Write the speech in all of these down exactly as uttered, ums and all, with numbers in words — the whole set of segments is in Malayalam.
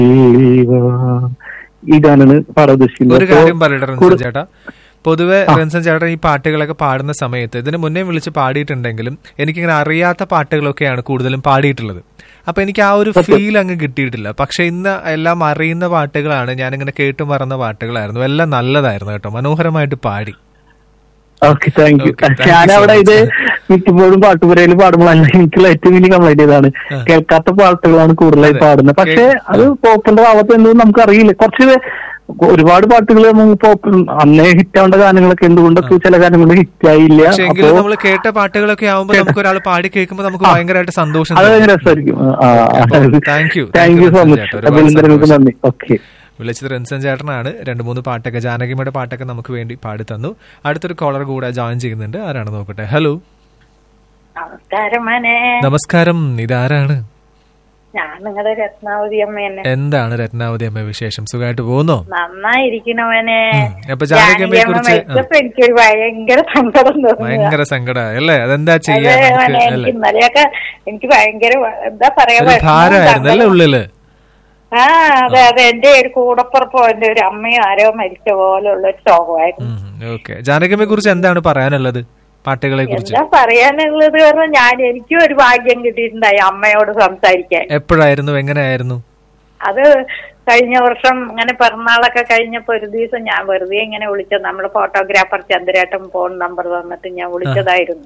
ഈ ഗാനാണ് പാടാൻ ഉദ്ദേശിക്കുന്നത്. ഒരു കാര്യം പറയട്ടെ റൻസൻ ചേട്ടാ, പൊതുവെ റൻസൻ ചേട്ടൻ ഈ പാട്ടുകളൊക്കെ പാടുന്ന സമയത്ത് ഇതിന് മുന്നേ വിളിച്ച് പാടിയിട്ടുണ്ടെങ്കിലും എനിക്കിങ്ങനെ അറിയാത്ത പാട്ടുകളൊക്കെയാണ് കൂടുതലും പാടിയിട്ടുള്ളത്. അപ്പൊ എനിക്ക് ആ ഒരു ഫീൽ അങ്ങ് കിട്ടിയിട്ടില്ല. പക്ഷെ ഇന്ന് എല്ലാം അറിയുന്ന പാട്ടുകളാണ്, ഞാനിങ്ങനെ കേട്ടു മറന്ന പാട്ടുകളായിരുന്നു. എല്ലാം നല്ലതായിരുന്നു കേട്ടോ, മനോഹരമായിട്ട് പാടി. Okay, thank you. ഞാനവിടെ ഇത് മിക്കപ്പോഴും പാട്ടുപുരയിൽ പാടുമ്പോഴല്ല എനിക്കുള്ള ഏറ്റവും വലിയ കംപ്ലൈന്റ് ഇതാണ്, കേൾക്കാത്ത പാട്ടുകളാണ് കൂടുതലായി പാടുന്നത്. പക്ഷെ അത് പോപ്പുലർ ആവാത്ത എന്തുകൊണ്ട് നമുക്കറിയില്ല. കുറച്ച് ഒരുപാട് പാട്ടുകൾ അന്നേ ഹിറ്റാവേണ്ട ഗാനങ്ങളൊക്കെ എന്തുകൊണ്ടൊക്കെ ചില ഗാനങ്ങൾ ഹിറ്റായില്ല. നമ്മൾ കേട്ട പാട്ടുകളൊക്കെ ആവുമ്പോൾ നമുക്ക് ഒരാൾ പാടി കേൾക്കുമ്പോൾ നമുക്ക് ഭയങ്കരമായിട്ട് സന്തോഷം, അത് ഭയങ്കര രസമായിരിക്കും. Thank you thank you so much. നന്ദി. ഓക്കെ, വിളിച്ചത് റൻസൻ ചേട്ടനാണ്. രണ്ട് മൂന്ന് പാട്ടൊക്കെ ജാനകിയുടെ പാട്ടൊക്കെ നമുക്ക് വേണ്ടി പാടി തന്നു. അടുത്തൊരു കോളർ കൂടെ ജോയിൻ ചെയ്യുന്നുണ്ട്. ആരാണ് നോക്കട്ടെ. ഹലോ, നമസ്കാരം. നമസ്കാരം, ഇതാരാണ്? ഞാൻ നിങ്ങളുടെ രത്നാവതി അമ്മേനെ. എന്താണ് രത്നാവതി അമ്മ വിശേഷം? സുഖമായിട്ട് പോകുന്നോ? നന്നായിരിക്കണവനെ. അപ്പൊ ജാനകിയമ്മയെ കുറിച്ച് എനിക്കൊരു ഭയങ്കര സങ്കടം തോന്നി. ഭയങ്കര സങ്കടം അല്ലേ? അതെന്താ ചെയ്യാ? എനിക്ക് ഇന്നലെയൊക്കെ എനിക്ക് ഭയങ്കര എന്താ പറയാ ഭാരമായിരുന്നല്ലേ ഉള്ളില്? ആ അതെ അതെ, എന്റെ ഒരു കൂടപ്പുറപ്പോ എന്റെ ഒരു അമ്മയും ആരോ മരിച്ച പോലുള്ള ഒരു ശോകമായിരുന്നു. ഓക്കെ, ജാനകിയമ്മയെ കുറിച്ച് എന്താണ് പറയാനുള്ളത്? പാട്ടുകളെ കുറിച്ച് എന്താ പറയാനുള്ളത് പറഞ്ഞാൽ ഞാൻ എനിക്കും ഒരു ഭാഗ്യം കിട്ടിയിട്ടുണ്ടായി അമ്മയോട് സംസാരിക്കാൻ. എപ്പോഴായിരുന്നു, എങ്ങനെയായിരുന്നു അത്? കഴിഞ്ഞ വർഷം ഇങ്ങനെ പിറന്നാളൊക്കെ കഴിഞ്ഞപ്പോ ഒരു ദിവസം ഞാൻ വെറുതെ ഇങ്ങനെ വിളിച്ചത്, നമ്മുടെ ഫോട്ടോഗ്രാഫർ ചന്ദ്രേട്ടൻ ഫോൺ നമ്പർ തന്നിട്ട് ഞാൻ വിളിച്ചതായിരുന്നു.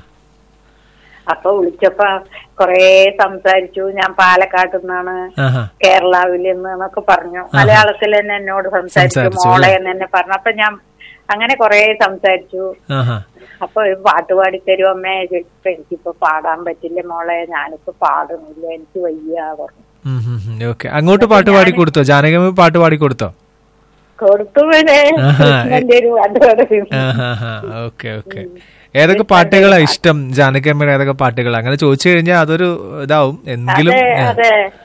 അപ്പൊ വിളിച്ചപ്പോ കൊറേ സംസാരിച്ചു. ഞാൻ പാലക്കാട്ടിൽ നിന്നാണ്, കേരളാവിൽ നിന്നൊക്കെ പറഞ്ഞു. മലയാളത്തിൽ തന്നെ എന്നോട് സംസാരിച്ചു, മോളെ എന്ന് തന്നെ പറഞ്ഞു. അപ്പൊ ഞാൻ അങ്ങനെ കൊറേ സംസാരിച്ചു. അപ്പൊ ഒരു പാട്ട് പാടി തരും അമ്മേ ചോദിച്ചപ്പോ എനിക്കിപ്പോ പാടാൻ പറ്റില്ല മോളെ, ഞാനിപ്പോ പാടുന്നില്ല, എനിക്ക് വയ്യ പറഞ്ഞു. അങ്ങോട്ട് പാട്ട് പാടി കൊടുത്തോ? ജാനകിയമ്മ പാട്ട് പാടി കൊടുത്തോ? കൊടുത്തു. Okay okay. ഏതൊക്കെ പാട്ടുകളാ ഇഷ്ടം ജാനകിയമ്മയുടെ? ഏതൊക്കെ പാട്ടുകൾ? അങ്ങനെ ചോദിച്ചു കഴിഞ്ഞാൽ അതൊരു ഇതാവും. എങ്കിലും അതെ